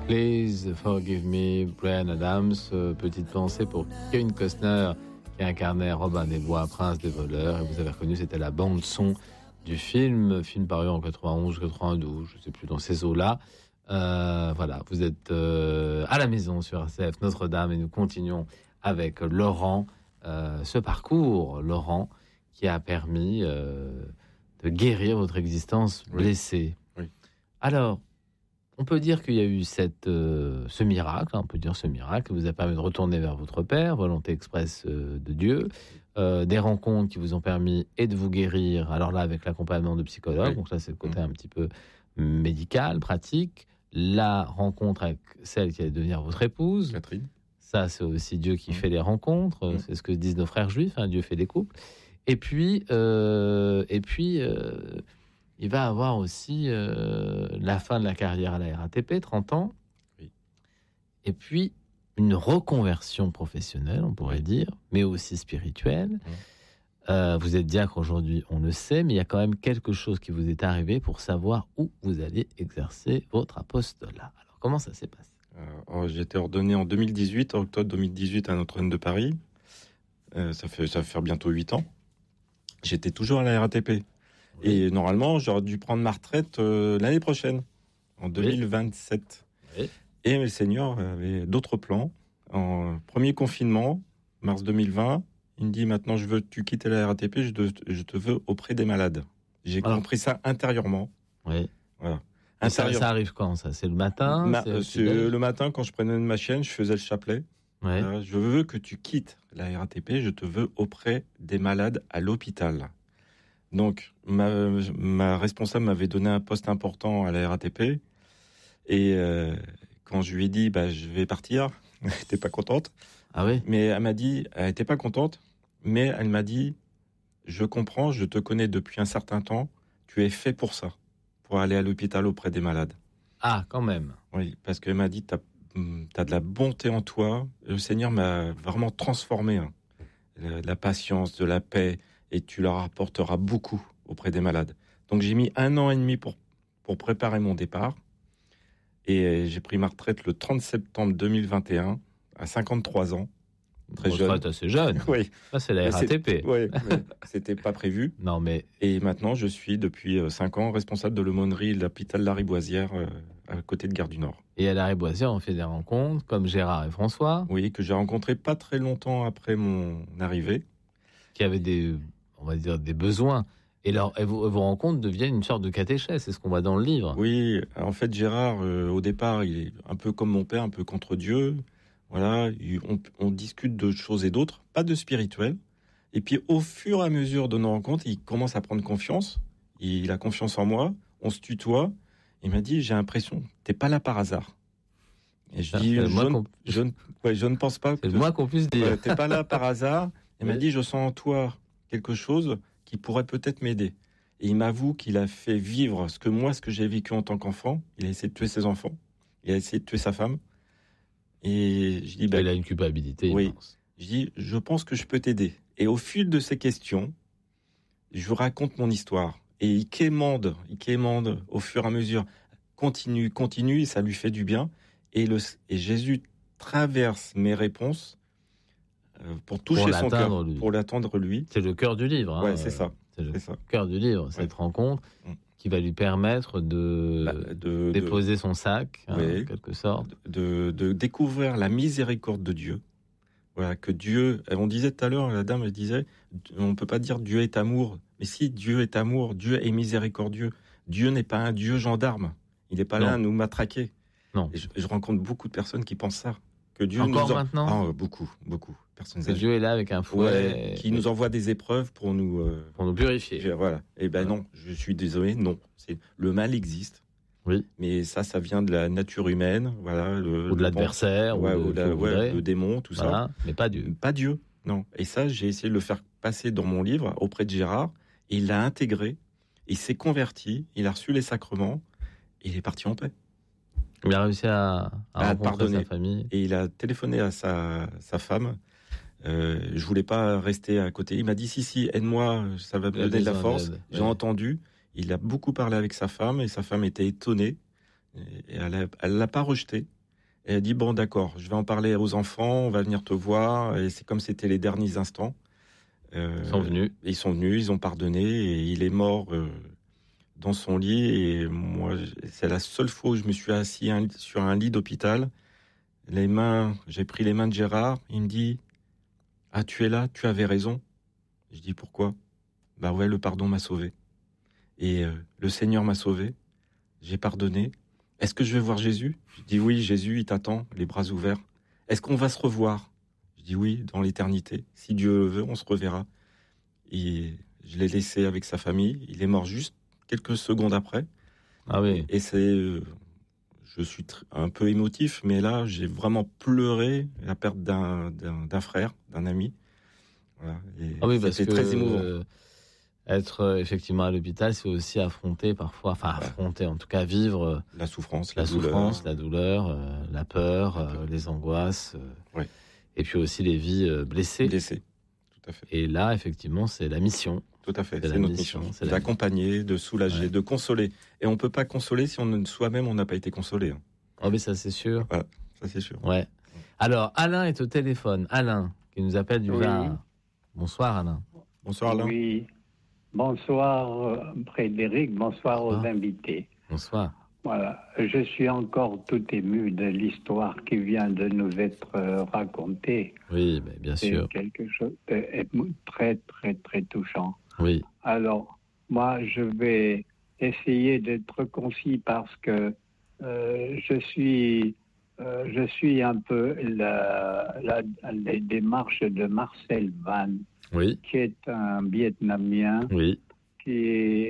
Please Forgive Me, Bryan Adams. Petite pensée pour Kevin Costner qui incarnait Robin des Bois, prince des voleurs. Et vous avez reconnu, c'était la bande son du film paru en 91, 92, je ne sais plus, dans ces eaux-là. Voilà, vous êtes à la maison sur RCF Notre-Dame et nous continuons avec Laurent. Ce parcours, Laurent, qui a permis de guérir votre existence blessée. Oui. Alors, on peut dire qu'il y a eu ce miracle, on peut dire ce miracle, qui vous a permis de retourner vers votre Père, volonté expresse de Dieu, des rencontres qui vous ont permis et de vous guérir, alors là avec l'accompagnement de psychologue, donc ça c'est le côté un petit peu médical, pratique, la rencontre avec celle qui allait devenir votre épouse, Catherine. Ça c'est aussi Dieu qui fait les rencontres, c'est ce que disent nos frères juifs, Dieu fait des couples, et puis il va avoir aussi la fin de la carrière à la RATP, 30 ans. Oui. Et puis, une reconversion professionnelle, on pourrait dire, mais aussi spirituelle. Vous êtes diacre aujourd'hui, on le sait, mais il y a quand même quelque chose qui vous est arrivé pour savoir où vous allez exercer votre apostolat. Alors, comment ça s'est passé ? J'ai été ordonné en 2018, en octobre 2018 à Notre-Dame de Paris. Ça va faire bientôt 8 ans. J'étais toujours à la RATP. Oui. Et normalement, j'aurais dû prendre ma retraite l'année prochaine, en 2027. Oui. Et le Seigneur avait d'autres plans. En premier confinement, mars 2020, il me dit, maintenant, je veux que tu quittes la RATP, je te veux auprès des malades. J'ai compris ça intérieurement. Oui. Voilà. Ça arrive quand, ça ? C'est le matin c'est le matin, quand je prenais ma chienne, je faisais le chapelet. Ouais. Je veux que tu quittes la RATP, je te veux auprès des malades à l'hôpital. Donc, ma responsable m'avait donné un poste important à la RATP. Et quand je lui ai dit, je vais partir, elle n'était pas contente. Ah oui ? Mais elle m'a dit, elle n'était pas contente, mais elle m'a dit, je comprends, je te connais depuis un certain temps, tu es fait pour ça, pour aller à l'hôpital auprès des malades. Ah, quand même. Oui, parce qu'elle m'a dit, t'as de la bonté en toi. Le Seigneur m'a vraiment transformé. La patience, de la paix, et tu leur apporteras beaucoup auprès des malades. Donc j'ai mis 1 an et demi pour préparer mon départ. Et j'ai pris ma retraite le 30 septembre 2021, à 53 ans. Très jeune. Retraite assez jeune. Oui. Ça, c'est la RATP. Oui, c'était pas prévu. Non, mais... Et maintenant, je suis, depuis 5 ans, responsable de l'aumônerie de l'hôpital Lariboisière, à côté de Gare du Nord. Et à Lariboisière, on fait des rencontres, comme Gérard et François. Oui, que j'ai rencontré pas très longtemps après mon arrivée. Qui avaient des besoins. Et vos rencontres deviennent une sorte de catéchèse, c'est ce qu'on voit dans le livre. Oui, en fait, Gérard, au départ, il est un peu comme mon père, un peu contre Dieu. Voilà, on discute de choses et d'autres, pas de spirituel. Et puis, au fur et à mesure de nos rencontres, il commence à prendre confiance. Il a confiance en moi. On se tutoie. Il m'a dit, j'ai l'impression, t'es pas là par hasard. Et je dis, je ne pense pas. C'est le moins qu'on puisse dire. T'es pas là par hasard. Il m'a dit, je sens en toi quelque chose qui pourrait peut-être m'aider. Et il m'avoue qu'il a fait vivre ce que j'ai vécu en tant qu'enfant. Il a essayé de tuer ses enfants. Il a essayé de tuer sa femme. Et je dis, il a une culpabilité immense. Je dis, je pense que je peux t'aider. Et au fil de ces questions, je vous raconte mon histoire. Et il quémande au fur et à mesure. Continue, et ça lui fait du bien. Et Jésus traverse mes réponses pour toucher son cœur, pour l'atteindre lui. C'est le cœur du livre. Ouais, c'est ça. C'est le cœur du livre, cette rencontre qui va lui permettre de déposer son sac, en quelque sorte. De découvrir la miséricorde de Dieu. Voilà, que Dieu, on disait tout à l'heure, la dame, elle disait, on peut pas dire Dieu est amour. Mais si Dieu est amour, Dieu est miséricordieux. Dieu n'est pas un Dieu gendarme. Il n'est pas là à nous matraquer. Non. Et je rencontre beaucoup de personnes qui pensent ça. Que Dieu maintenant beaucoup. Personnes que Dieu est là avec un fouet. Qui nous envoie des épreuves pour nous purifier. Voilà. Et non, je suis désolé, non. Le mal existe. Oui. Mais ça vient de la nature humaine, voilà. Ou de l'adversaire, le démon, tout ça. Mais pas Dieu. Pas Dieu, non. Et ça, j'ai essayé de le faire passer dans mon livre auprès de Gérard. Et il l'a intégré. Il s'est converti. Il a reçu les sacrements. Et il est parti en paix. Il a réussi à pardonner sa famille. Et il a téléphoné à sa femme. Je voulais pas rester à côté. Il m'a dit si, aide-moi, ça va me donner de la force. J'ai entendu. Il a beaucoup parlé avec sa femme et sa femme était étonnée. Et elle l'a pas rejeté. Et elle dit, bon, d'accord, je vais en parler aux enfants, on va venir te voir. Et c'est comme c'était les derniers instants. Ils sont venus. Ils sont venus, ils ont pardonné, et il est mort dans son lit. Et moi, c'est la seule fois où je me suis assis sur un lit d'hôpital. J'ai pris les mains de Gérard. Il me dit, ah, tu es là, tu avais raison. Je dis, pourquoi? Bah ouais, le pardon m'a sauvé. Et le Seigneur m'a sauvé. J'ai pardonné. Est-ce que je vais voir Jésus? Je dis oui, Jésus, il t'attend, les bras ouverts. Est-ce qu'on va se revoir? Je dis oui, dans l'éternité. Si Dieu le veut, on se reverra. Et je l'ai laissé avec sa famille. Il est mort juste quelques secondes après. Ah oui. Et je suis un peu émotif, mais là, j'ai vraiment pleuré la perte d'un frère, d'un ami. Voilà. Et Ah oui, parce c'était que très émouvant. être effectivement à l'hôpital, c'est aussi affronter parfois, affronter, en tout cas vivre la souffrance, la douleur, la peur, les angoisses, Ouais. et puis aussi les vies blessées. Blessé, tout à fait. Et là, effectivement, c'est la mission. Tout à fait, C'est c'est notre mission, d'accompagner, de soulager, de consoler. Et on ne peut pas consoler si soi-même on n'a pas été consolé. Oh mais ça c'est sûr. Voilà, ça c'est sûr. Ouais. Alors Alain est au téléphone. Alain qui nous appelle du Var. Bonsoir Alain. Bonsoir Alain. Oui. Bonsoir Frédéric, bonsoir aux invités. Bonsoir. Voilà, je suis encore tout ému de l'histoire qui vient de nous être racontée. Oui, bien sûr. C'est quelque chose de très, très, très touchant. Oui. Alors, moi, je vais essayer d'être concis parce que je suis un peu les démarches de Marcel Van, qui est un Vietnamien qui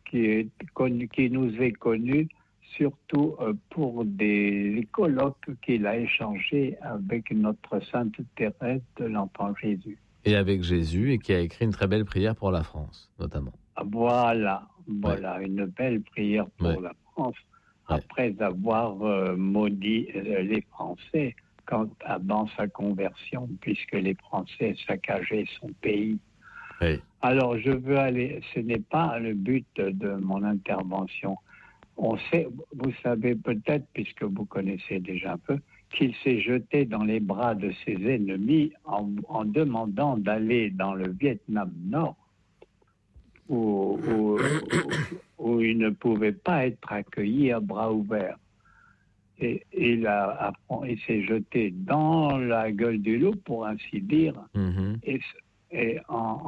nous est connu surtout pour des colloques qu'il a échangés avec notre Sainte Thérèse de l'Enfant Jésus. Et avec Jésus, et qui a écrit une très belle prière pour la France, notamment. Voilà, une belle prière pour la France, après avoir maudit les Français avant sa conversion, puisque les Français saccageaient son pays. Oui. Alors, ce n'est pas le but de mon intervention. On sait, vous savez peut-être, puisque vous connaissez déjà un peu, qu'il s'est jeté dans les bras de ses ennemis en demandant d'aller dans le Vietnam Nord, où il ne pouvait pas être accueilli à bras ouverts. Et il s'est jeté dans la gueule du loup, pour ainsi dire, et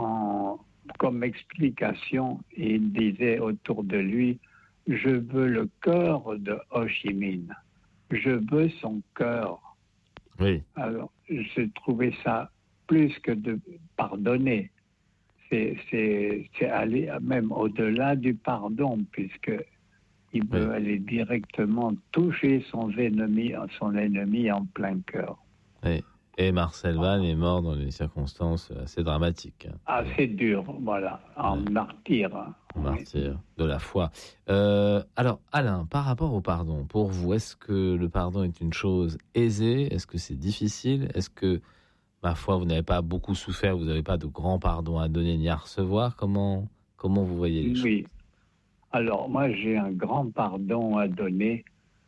comme explication, il disait autour de lui, je veux le cœur de Ho Chi Minh. Je veux son cœur. Oui. Alors, j'ai trouvé ça plus que de pardonner. C'est aller même au-delà du pardon, puisqu'il veut aller directement toucher son ennemi en plein cœur. Oui. Et Marcel Van est mort dans des circonstances assez dramatiques. Assez dures, voilà, en martyr. Martyr de la foi. Alors, Alain, par rapport au pardon, pour vous, est-ce que le pardon est une chose aisée? Est-ce que c'est difficile? Est-ce que, ma foi, vous n'avez pas beaucoup souffert, vous n'avez pas de grand pardon à donner ni à recevoir? Comment vous voyez les choses? Oui. Alors, moi, j'ai un grand pardon à donner,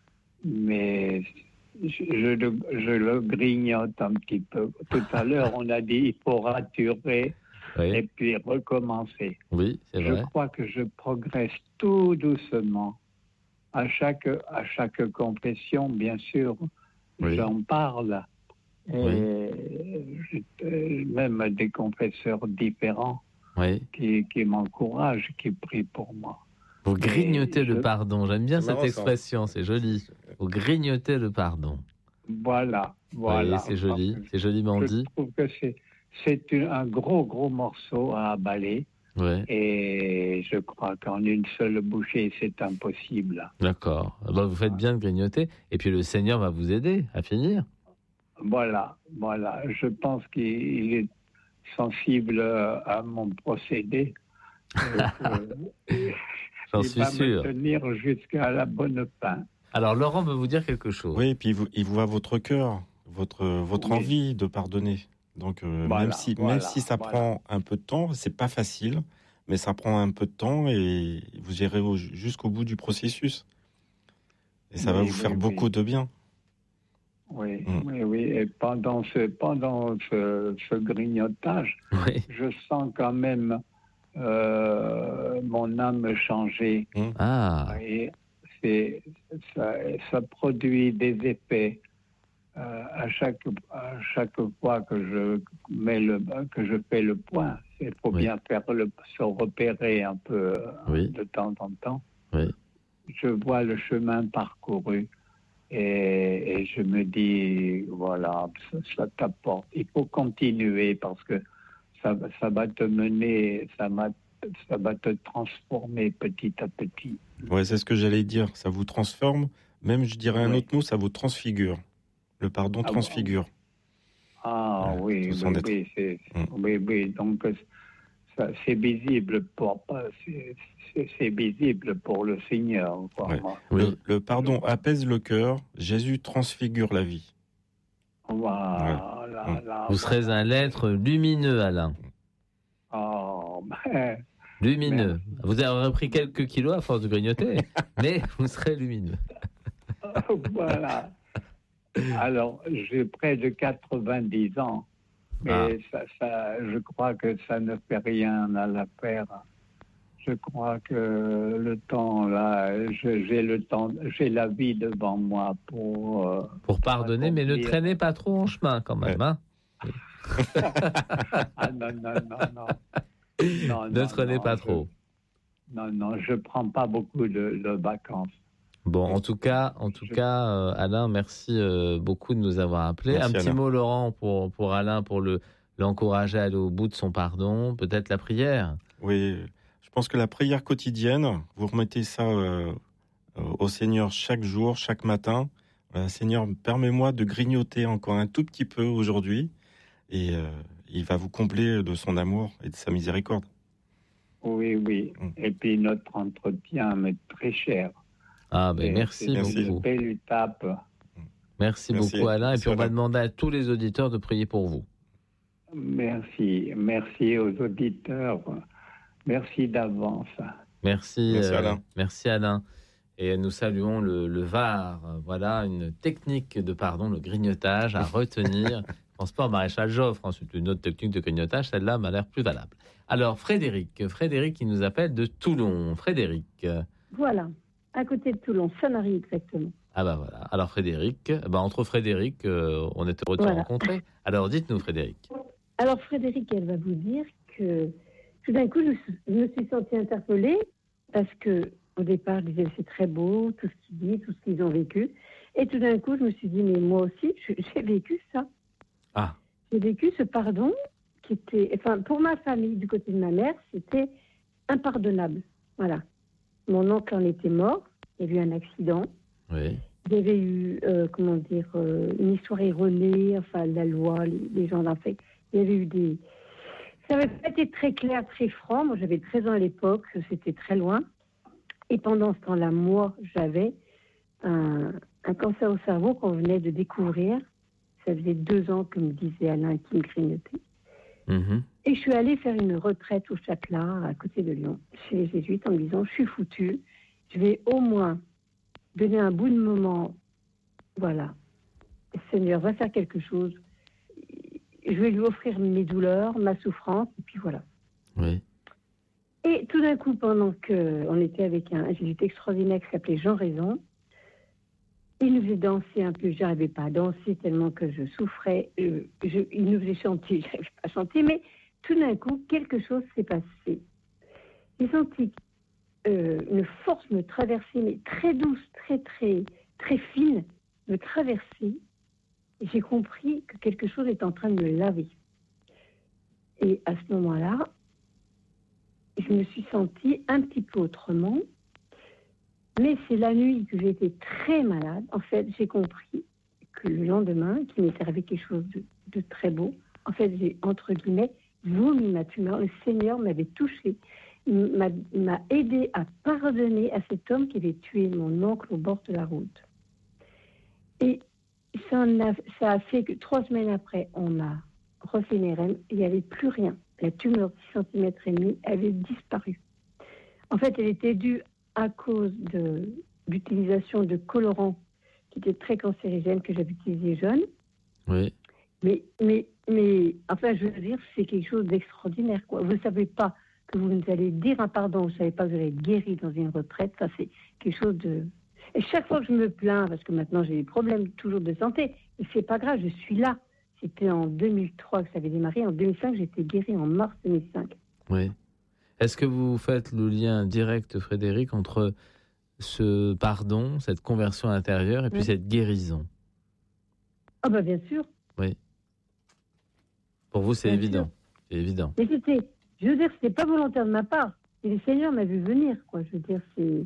mais je le grignote un petit peu. Tout à l'heure, on a dit il faut raturer et puis recommencer. Oui, c'est vrai. Je crois que je progresse tout doucement. À chaque confession, bien sûr, j'en parle. Et même des confesseurs différents qui m'encouragent, qui prient pour moi. Vous grignotez le pardon. J'aime bien cette expression, c'est joli. Vous grignotez le pardon. Voilà. Oui, c'est joli, c'est joliment dit. Je trouve que c'est un gros morceau à avaler. Ouais. Et je crois qu'en une seule bouchée, c'est impossible. D'accord. Alors vous faites bien de grignoter. Et puis le Seigneur va vous aider à finir. Voilà. Je pense qu'il est sensible à mon procédé. J'en suis sûr. Il va me tenir jusqu'à la bonne fin. Alors Laurent veut vous dire quelque chose. Oui, et puis il voit votre cœur, votre envie de pardonner. Donc même si ça prend un peu de temps, c'est pas facile, mais ça prend un peu de temps et vous irez jusqu'au bout du processus. Et ça va vous faire beaucoup de bien. Oui, oui. Et pendant ce grignotage, Oui. je sens quand même mon âme changer. Ah, Et ça produit des effets à chaque fois que que je fais le point. Il faut Oui. bien se repérer un peu Oui. de temps en temps. oui. Je vois le chemin parcouru et je me dis, voilà, ça t'apporte. Il faut continuer parce que ça va te mener, ça va te transformer petit à petit. Ouais, c'est ce que j'allais dire. Ça vous transforme. Même, je dirais un Oui. autre mot, ça vous transfigure. Le pardon Ah bon? transfigure. Ah oui, tout son être. oui. Donc c'est visible c'est visible pour le Seigneur. Ouais. Oui. Le pardon apaise le cœur. Jésus transfigure la vie. Voilà. Vous serez un être lumineux, Alain. Oh, ben, Lumineux. merci. Vous avez repris quelques kilos à force de grignoter, mais vous serez lumineux. Voilà. Alors, j'ai près de 90 ans, mais je crois que ça ne fait rien à l'affaire. Je crois que le temps, là, j'ai la vie devant moi Pour pardonner, mais ne accomplir. traînez pas trop en chemin quand même. Hein. Ah non. Ne traînez pas trop. Non, je prends pas beaucoup de vacances. Bon, en tout cas, Alain, merci beaucoup de nous avoir appelés. Merci, Un petit Alain. mot, Laurent, pour Alain, pour l'encourager à aller au bout de son pardon. Peut-être la prière. Oui, je pense que la prière quotidienne, vous remettez ça au Seigneur chaque jour, chaque matin. Seigneur, permets-moi de grignoter encore un tout petit peu aujourd'hui, et il va vous combler de son amour et de sa miséricorde. Oui. Et puis notre entretien m'est très cher. Ah, ben C'est merci beaucoup. une belle étape. Merci beaucoup, Alain. Et puis on va Alain. demander à tous les auditeurs de prier pour vous. Merci aux auditeurs. Merci d'avance. Merci, Alain. Merci, Alain. Et nous saluons le VAR. Voilà une technique de pardon, le grignotage à retenir. Je pense pas au maréchal Joffre. C'est une autre technique de grignotage. Celle-là m'a l'air plus valable. Alors, Frédéric qui nous appelle de Toulon. Frédéric. Voilà, à côté de Toulon, Sanary exactement. Ah bah voilà. Alors Frédéric, entre Frédéric, on était heureux de se rencontrer. Alors dites-nous Frédéric. Alors Frédéric, elle va vous dire que tout d'un coup, je me suis sentie interpellée parce que au départ, je disais c'est très beau, tout ce qu'il dit, tout ce qu'ils ont vécu. Et tout d'un coup, je me suis dit, mais moi aussi, j'ai vécu ça. Ah. J'ai vécu ce pardon qui était, enfin, pour ma famille, du côté de ma mère, c'était impardonnable. Voilà. Mon oncle en était mort, il y a eu un accident. Oui. Il y avait eu, une histoire erronée, enfin, la loi, les gens d'en fait. Il y avait eu des... Ça n'avait pas été très clair, très franc. Moi, j'avais 13 ans à l'époque, c'était très loin. Et pendant ce temps-là, moi, j'avais un cancer au cerveau qu'on venait de découvrir. Ça faisait 2 ans que me disait Alain qui me grignotait. Mm-hmm. Et je suis allée faire une retraite au Châtelat, à côté de Lyon, chez les Jésuites, en me disant, je suis foutue, je vais au moins donner un bout de moment, voilà, le Seigneur va faire quelque chose, je vais lui offrir mes douleurs, ma souffrance, et puis voilà. Oui. Et tout d'un coup, pendant qu'on était avec un jésuite extraordinaire qui s'appelait Jean Raison, il nous faisait danser un peu, j'arrivais pas à danser tellement que je souffrais, il nous faisait chanter, j'arrivais pas à chanter, mais tout d'un coup, quelque chose s'est passé. J'ai senti une force me traverser, mais très douce, très fine, me traverser. Et j'ai compris que quelque chose est en train de me laver. Et à ce moment-là, je me suis sentie un petit peu autrement. Mais c'est la nuit que j'ai été très malade. En fait, j'ai compris que le lendemain, qu'il m'est arrivé quelque chose de très beau, en fait, j'ai, entre guillemets, vomi ma tumeur. Le Seigneur m'avait touchée. Il m'a aidé à pardonner à cet homme qui avait tué mon oncle au bord de la route. Et ça a fait que 3 semaines après, on m'a refait une IRM, il n'y avait plus rien. La tumeur de 6,5 cm avait disparu. En fait, elle était due à cause de l'utilisation de colorants qui était très cancérigène, que j'avais utilisé jeune. Oui. Mais, enfin, je veux dire, c'est quelque chose d'extraordinaire, quoi. Vous ne savez pas que vous nous allez dire un pardon, vous ne savez pas que vous allez être guéri dans une retraite. Ça, c'est quelque chose de... Et chaque fois que je me plains, parce que maintenant j'ai des problèmes toujours de santé, et c'est pas grave, je suis là. C'était en 2003 que ça avait démarré. En 2005, j'étais guérie en mars 2005. Oui. Est-ce que vous faites le lien direct, Frédéric, entre ce pardon, cette conversion intérieure et puis cette guérison? Ah bah bien sûr. Oui. Pour vous, c'est Bien évident. sûr. C'est évident. Mais je veux dire, c'était pas volontaire de ma part. Et le Seigneur m'a vu venir, quoi. Je veux dire,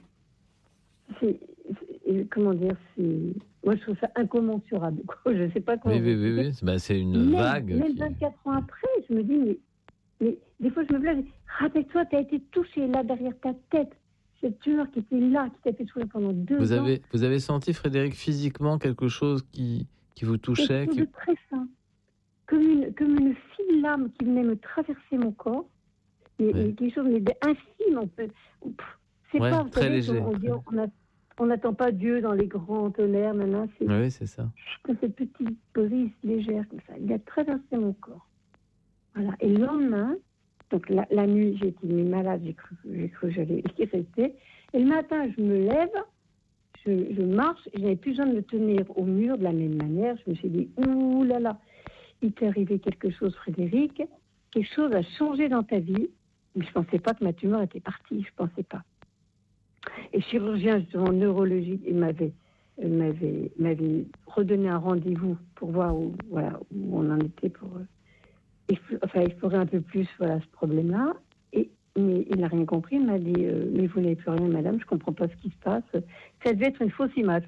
comment dire, moi je trouve ça incommensurable, quoi. Je sais pas comment. Oui. Ben, c'est une vague. Même 24 ans après, je me dis, mais des fois je me plains, rappelle-toi, tu as été touché là derrière ta tête. Cette tumeur qui était là, qui t'a fait souffrir pendant 2 ans. Vous avez senti, Frédéric, physiquement quelque chose qui vous touchait? Quelque chose de très sain. Comme une fine lame qui venait me traverser mon corps. Mais quelque chose d'infime, on peut. C'est pas, vous très savez, léger. On n'attend pas Dieu dans les grands tonnerres, maintenant. Oui, c'est ça. Cette petite brise légère comme ça, il a traversé mon corps. Voilà. Et le lendemain, donc la nuit, j'ai été malade, j'ai cru que j'allais y rester. Et le matin, je me lève, je marche, et j'avais plus besoin de me tenir au mur de la même manière. Je me suis dit, ouh là là, il t'est arrivé quelque chose, Frédéric. Quelque chose a changé dans ta vie. Mais je ne pensais pas que ma tumeur était partie, je ne pensais pas. Et le chirurgien, justement, neurologique, il m'avait redonné un rendez-vous pour voir où on en était pour explorer un peu plus ce problème-là. Mais il n'a rien compris. Il m'a dit mais vous n'avez plus rien, madame, je ne comprends pas ce qui se passe. Ça devait être une fausse image.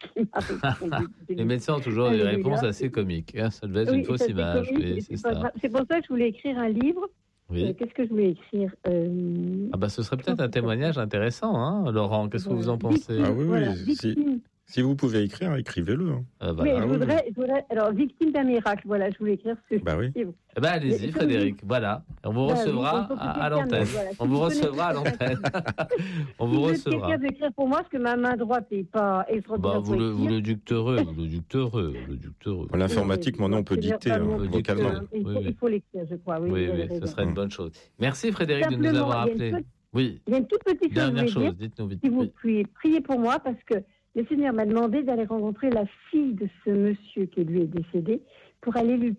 Les médecins ont toujours des réponses assez comiques. Hein. Ça devait être une fausse image. Oui, c'est ça. C'est pour ça que je voulais écrire un livre. Oui. Qu'est-ce que je voulais écrire ce serait peut-être un témoignage intéressant, hein, Laurent. Qu'est-ce que vous en pensez? Ah oui. Si vous pouvez écrire, écrivez-le. Hein. Oui, je voudrais. Alors, victime d'un miracle. Voilà, je voulais écrire ce livre. Allez-y, Frédéric. Voilà, on vous recevra à l'antenne. On vous recevra à l'antenne. On vous recevra. Quelqu'un d'écrire pour moi, parce que ma main droite n'est pas extraordinaire. Vous le dicterez. Pour l'informatique, maintenant, on peut dicter vocalement. Il faut l'écrire, je crois. Oui, ce serait une bonne chose. Merci, Frédéric, de nous avoir appelés. Oui. Il y a une toute petite dernière chose. Dites-nous vite. Si vous pouvez prier pour moi, parce que le Seigneur m'a demandé d'aller rencontrer la fille de ce monsieur qui lui est décédé pour aller lui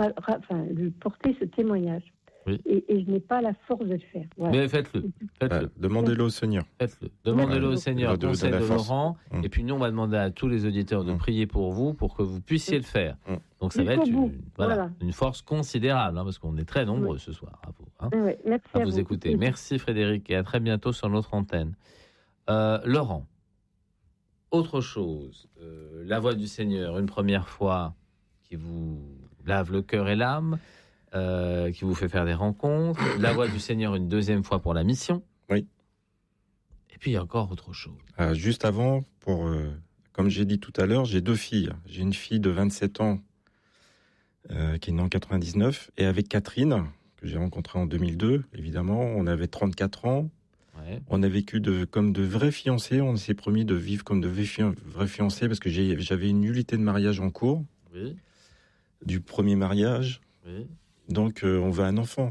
porter ce témoignage. Oui. Et je n'ai pas la force de le faire. Voilà. Mais faites-le. Demandez-le au Seigneur. Faites-le. Demandez-le au Seigneur, conseil de Laurent. Et puis nous, on va demander à tous les auditeurs de prier pour vous, pour que vous puissiez le faire. Donc ça va être une force considérable, parce qu'on est très nombreux ce soir à vous. Merci à vous écouter. Merci Frédéric, et à très bientôt sur notre antenne. Laurent, autre chose, la voix du Seigneur, une première fois, qui vous lave le cœur et l'âme, qui vous fait faire des rencontres, la voix du Seigneur une deuxième fois pour la mission. Oui. Et puis il y a encore autre chose. Juste avant, comme j'ai dit tout à l'heure, j'ai 2 filles. J'ai une fille de 27 ans qui est née en 99, et avec Catherine, que j'ai rencontrée en 2002, évidemment, on avait 34 ans. Ouais. On a vécu comme de vrais fiancés. On s'est promis de vivre comme de vrais fiancés parce que j'avais une nullité de mariage en cours. Oui. Du premier mariage. Oui. Donc, on veut un enfant.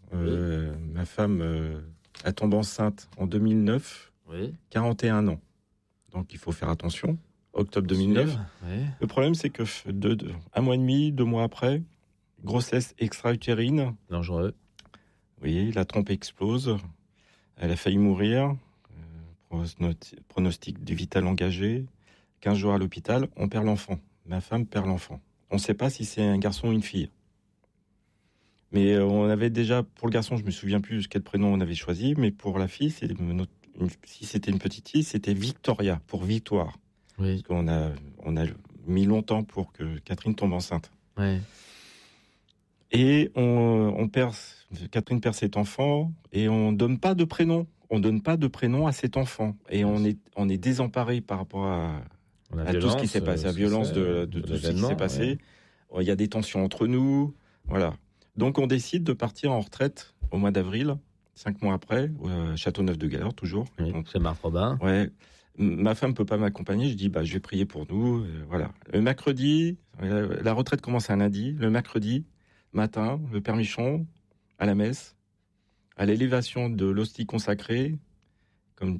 Ma femme, elle tombe enceinte en 2009, 41 ans. Donc, il faut faire attention. Octobre 2009. Le problème, c'est que 1 mois et demi, 2 mois après, grossesse extra-utérine. Dangereux. Oui, la trompe explose. Elle a failli mourir. Pronostic du vital engagé. 15 jours à l'hôpital. On perd l'enfant. Ma femme perd l'enfant. On ne sait pas si c'est un garçon ou une fille. Mais on avait déjà, pour le garçon, je ne me souviens plus quel prénom on avait choisi, mais pour la fille, si c'était une petite fille, c'était Victoria, pour victoire. Oui. Parce qu'on a mis longtemps pour que Catherine tombe enceinte. Oui. Et Catherine perd cet enfant, et on ne donne pas de prénom. On donne pas de prénom à cet enfant. Et on est désemparé par rapport à tout ce qui s'est passé, la violence de tout ce qui s'est passé. Ouais. Il y a des tensions entre nous. Voilà. Donc, on décide de partir en retraite au mois d'avril, 5 mois après, Châteauneuf-de-Galeur, toujours. Oui, c'est Marc Robin. Ouais. Ma femme peut pas m'accompagner. Je dis, je vais prier pour nous. Voilà. Le mercredi, la retraite commence un lundi. Le mercredi matin, le Père Michon à la messe, à l'élévation de l'hostie consacrée, comme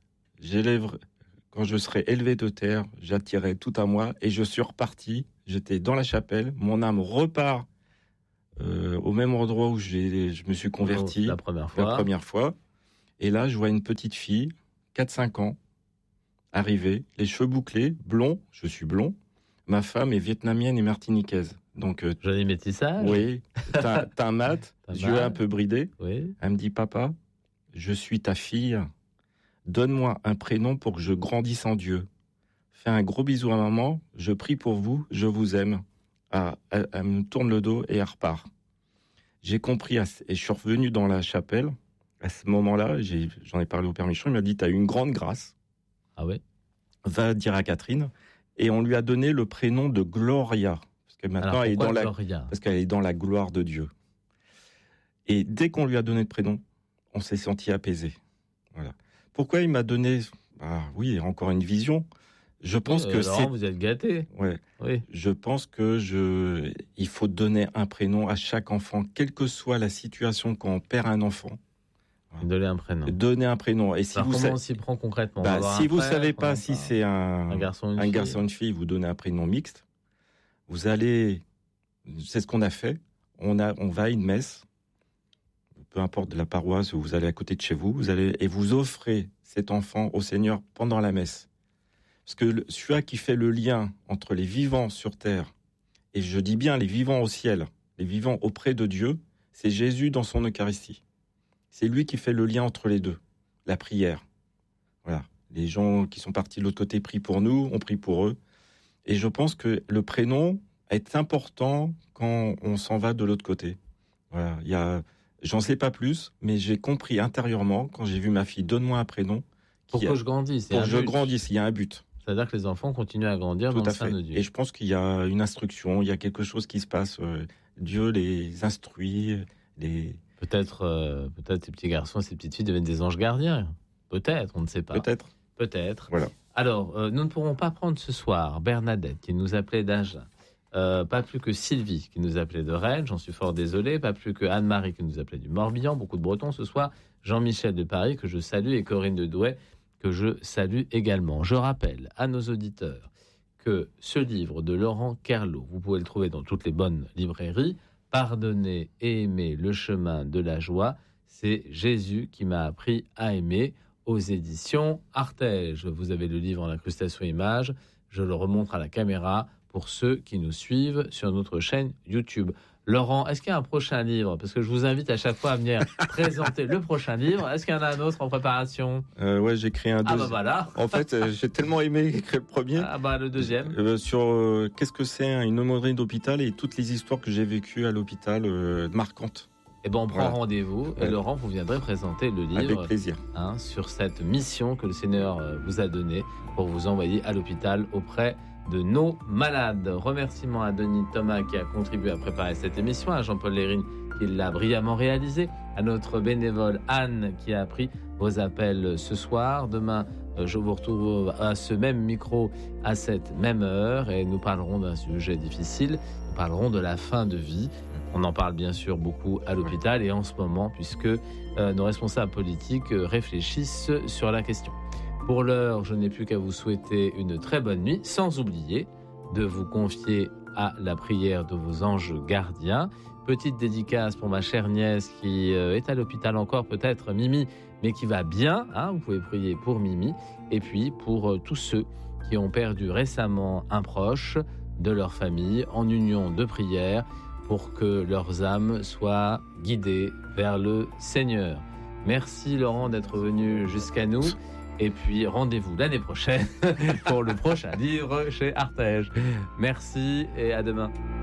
quand je serai élevé de terre, j'attirerai tout à moi, et je suis reparti. J'étais dans la chapelle. Mon âme repart au même endroit où je me suis converti la première fois. Et là, je vois une petite fille, 4-5 ans, arriver, les cheveux bouclés, blond, je suis blond. Ma femme est vietnamienne et martiniquaise. Donc, joli métissage. Oui, teint mat, yeux un peu bridés. Oui. Elle me dit, papa, je suis ta fille. Donne-moi un prénom pour que je grandisse en Dieu. Fais un gros bisou à maman. Je prie pour vous. Je vous aime. Elle me tourne le dos et elle repart. J'ai compris et je suis revenu dans la chapelle. À ce moment-là, j'en ai parlé au Père Michon. Il m'a dit, tu as eu une grande grâce. Ah ouais. Va dire à Catherine. Et on lui a donné le prénom de Gloria. Parce que maintenant, parce qu'elle est dans la gloire de Dieu. Et dès qu'on lui a donné le prénom, on s'est senti apaisé. Voilà. Pourquoi il m'a donné, oui, encore une vision. Je pense que Laurent, vous êtes gâté. Ouais. Oui. Je pense que il faut donner un prénom à chaque enfant, quelle que soit la situation quand on perd un enfant. Donner un prénom. Donner un prénom. Et si comment on s'y prend concrètement? Si vous savez pas si c'est un garçon ou une fille, vous donnez un prénom mixte. Vous allez, c'est ce qu'on a fait. On va à une messe. Peu importe de la paroisse où vous allez à côté de chez vous, et vous offrez cet enfant au Seigneur pendant la messe. Parce que celui qui fait le lien entre les vivants sur terre, et je dis bien les vivants au ciel, les vivants auprès de Dieu, c'est Jésus dans son Eucharistie. C'est lui qui fait le lien entre les deux, la prière. Voilà. Les gens qui sont partis de l'autre côté prient pour nous, on prie pour eux. Et je pense que le prénom est important quand on s'en va de l'autre côté. Voilà. J'en sais pas plus, mais j'ai compris intérieurement, quand j'ai vu ma fille, donne-moi un prénom. Pour que je grandisse. Pour que je grandisse, il y a un but. C'est-à-dire que les enfants continuent à grandir dans le sein de Dieu. Et je pense qu'il y a une instruction, il y a quelque chose qui se passe. Dieu les instruit. Peut-être ces petits garçons et ces petites filles deviennent des anges gardiens. Peut-être, on ne sait pas. Peut-être. Voilà. Alors, nous ne pourrons pas prendre ce soir Bernadette, qui nous appelait d'Agen. Pas plus que Sylvie qui nous appelait de Rennes, j'en suis fort désolé. Pas plus que Anne-Marie qui nous appelait du Morbihan, beaucoup de Bretons ce soir. Jean-Michel de Paris que je salue et Corinne de Douai que je salue également. Je rappelle à nos auditeurs que ce livre de Laurent Kerlot, vous pouvez le trouver dans toutes les bonnes librairies. Pardonner et aimer le chemin de la joie, c'est Jésus qui m'a appris à aimer, aux éditions Artege. Vous avez le livre en incrustation image, je le remontre à la caméra pour ceux qui nous suivent sur notre chaîne YouTube. Laurent, est-ce qu'il y a un prochain livre? Parce que je vous invite à chaque fois à venir présenter le prochain livre. Est-ce qu'il y en a un autre en préparation? Ouais, j'ai créé un deuxième. Ah bah voilà. En fait, j'ai tellement aimé écrire le premier. Ah bah le deuxième. Sur qu'est-ce que c'est une aumônerie d'hôpital et toutes les histoires que j'ai vécues à l'hôpital marquantes. Eh ben on prend rendez-vous et Laurent, vous viendrez présenter le livre. Avec plaisir. Sur cette mission que le Seigneur vous a donnée pour vous envoyer à l'hôpital auprès de nos malades. Remerciements à Denis Thomas qui a contribué à préparer cette émission, à Jean-Paul Lérine qui l'a brillamment réalisé, à notre bénévole Anne qui a pris vos appels ce soir. Demain, je vous retrouve à ce même micro à cette même heure et nous parlerons d'un sujet difficile. Nous parlerons de la fin de vie. On en parle bien sûr beaucoup à l'hôpital et en ce moment puisque nos responsables politiques réfléchissent sur la question. Pour l'heure, je n'ai plus qu'à vous souhaiter une très bonne nuit, sans oublier de vous confier à la prière de vos anges gardiens. Petite dédicace pour ma chère nièce qui est à l'hôpital encore, peut-être Mimi, mais qui va bien. Vous pouvez prier pour Mimi. Et puis pour tous ceux qui ont perdu récemment un proche de leur famille, en union de prière, pour que leurs âmes soient guidées vers le Seigneur. Merci Laurent d'être venu jusqu'à nous. Et puis, rendez-vous l'année prochaine pour le prochain livre chez Artege. Merci et à demain.